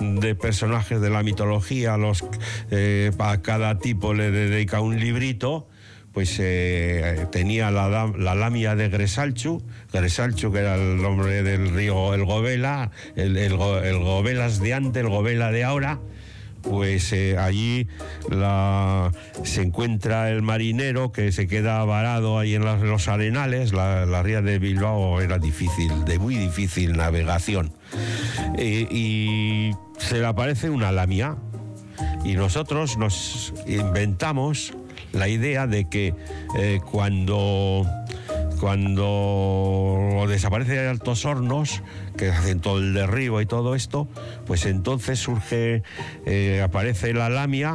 de personajes de la mitología, a cada tipo le dedica un librito. Pues tenía la lamia de Gresalchu, que era el nombre del río el Gobela, el Gobelas de antes, el Gobela de ahora. Pues allí se encuentra el marinero que se queda varado ahí en los arenales. La ría de Bilbao era muy difícil navegación. Y se le aparece una lamia. Y nosotros nos inventamos la idea de que cuando desaparece de Altos Hornos, que hacen todo el derribo y todo esto, pues entonces aparece la lamia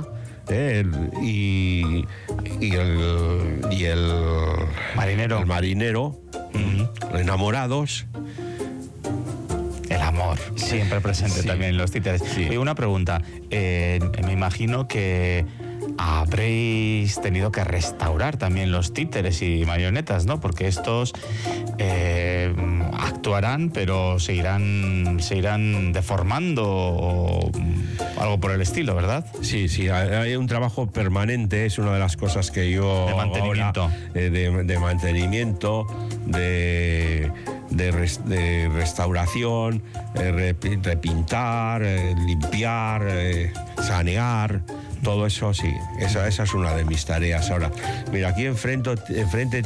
y el marinero, enamorados. El amor, siempre presente también en los títeres. Sí. Y una pregunta, me imagino que habréis tenido que restaurar también los títeres y marionetas, ¿no? Porque estos actuarán, pero se irán deformando o algo por el estilo, ¿verdad? Sí, hay un trabajo permanente, es una de las cosas que yo de mantenimiento ahora, de mantenimiento, de restauración, repintar, limpiar, sanear. Todo eso, sí, esa es una de mis tareas ahora. Mira, aquí enfrente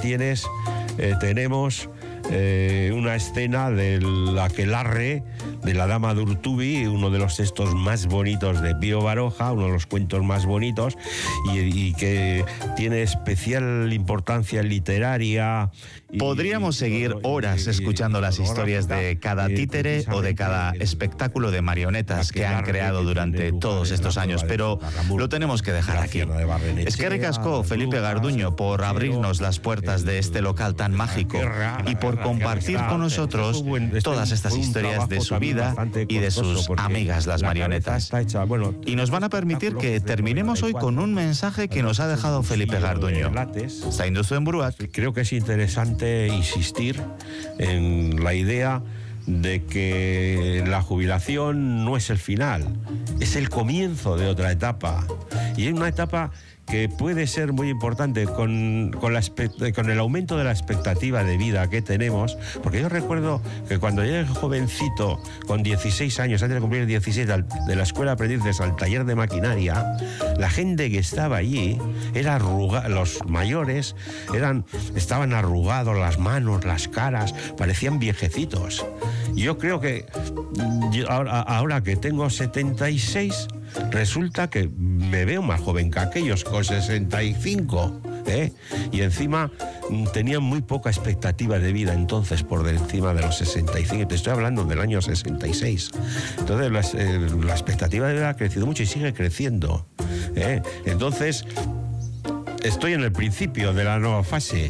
tenemos una escena del aquelarre de la Dama de Urtubi, uno de los textos más bonitos de Pío Baroja, uno de los cuentos más bonitos, y que tiene especial importancia literaria. Podríamos seguir horas escuchando las historias de cada títere o de cada espectáculo de marionetas que han creado durante todos estos años, pero lo tenemos que dejar aquí. Eskerrik asko, Felipe Garduño, por abrirnos las puertas de este local tan mágico y por compartir con nosotros todas estas historias de su vida y de sus amigas las marionetas. Y nos van a permitir que terminemos hoy con un mensaje que nos ha dejado Felipe Garduño. Creo que es interesante insistir en la idea de que la jubilación no es el final, es el comienzo de otra etapa, y es una etapa que puede ser muy importante con el aumento de la expectativa de vida que tenemos, porque yo recuerdo que cuando yo era jovencito, con 16 años, antes de cumplir 16, de la escuela de aprendices al taller de maquinaria, la gente que estaba allí era arrugada, los mayores estaban arrugados, las manos, las caras, parecían viejecitos. Yo creo que ahora que tengo 76, resulta que me veo más joven que aquellos con 65, y encima tenían muy poca expectativa de vida entonces por encima de los 65. Te estoy hablando del año 66. Entonces la expectativa de vida ha crecido mucho y sigue creciendo, Entonces estoy en el principio de la nueva fase,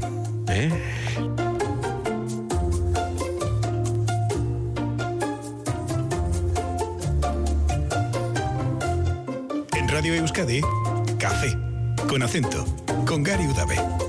Radio Euskadi, Café, con acento, con Gary Udave.